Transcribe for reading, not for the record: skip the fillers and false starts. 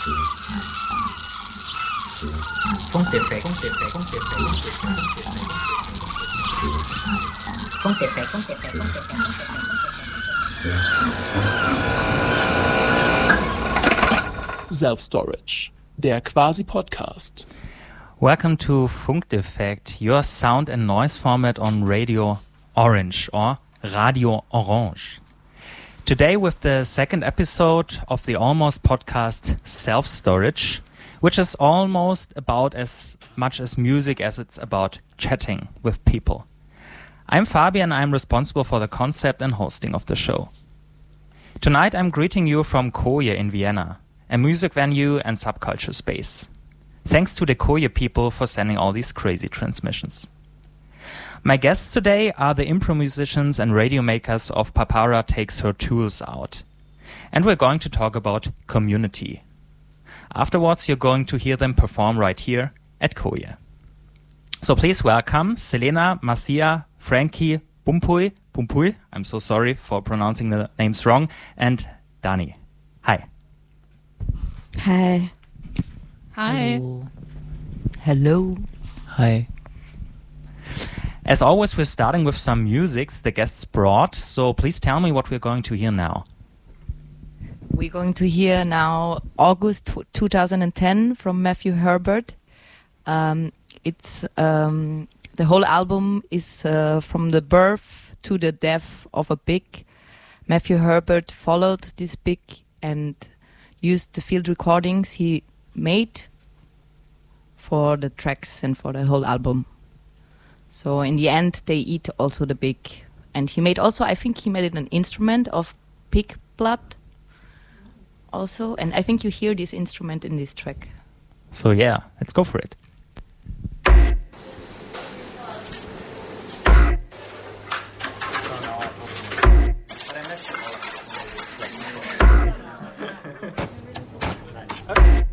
Funkdefekt. Self-Storage, der Quasi-Podcast. Welcome to Funkdefekt, your sound and noise format on Radio Orange or Radio Orange. Today with the second episode of the almost podcast Self-Storage, which is almost about as much as music as it's about chatting with people. I'm Fabian, I'm responsible for the concept and hosting of the show. Tonight I'm greeting you from Koje in Vienna, a music venue and subculture space. Thanks to the Koje people for sending all these crazy transmissions. My guests today are the impro musicians and radio makers of Papara Takes Her Tools Out. And we're going to talk about community. Afterwards, you're going to hear them perform right here at Koje. So please welcome Selena, Marcia, Frankie, Bumpui, I'm so sorry for pronouncing the names wrong, and Dani. Hi. Hi. Hi. Hello. Hi. As always, we're starting with some music the guests brought, so please tell me what we're going to hear now. We're going to hear now August 2010 from Matthew Herbert. It's the whole album is from the birth to the death of a pig. Matthew Herbert followed this pig and used the field recordings he made for the tracks and for the whole album. So in the end, they eat also the pig. And he made also, I think he made it an instrument of pig blood also. And I think you hear this instrument in this track. So yeah, let's go for it. Okay.